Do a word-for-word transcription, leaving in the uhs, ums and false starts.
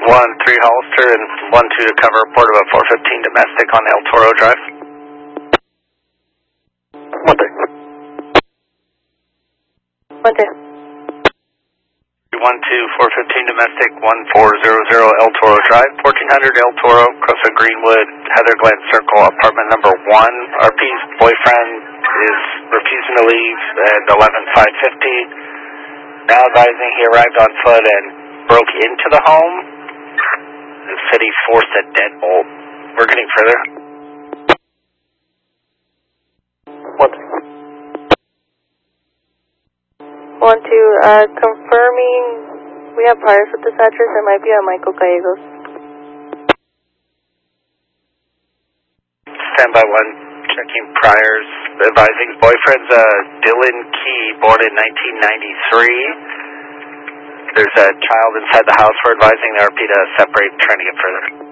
one three Hollister and one two to cover report of a four fifteen domestic on El Toro Drive. one three. one three. one two four fifteen domestic one four zero zero El Toro Drive, fourteen hundred El Toro, Crossa Greenwood, Heather Glen Circle, apartment number one. R P's boyfriend is refusing to leave at eleven five fifty. Now advising he arrived on foot and broke into the home. The city forced a deadbolt. We're getting further. one three. one two, uh, confirming we have priors with this address. It might be a Michael Gallegos. Standby one, checking priors. Advising boyfriend's uh, Dylan Key, born in nineteen ninety-three. There's a child inside the house. We're advising the R P to separate, trying to get further.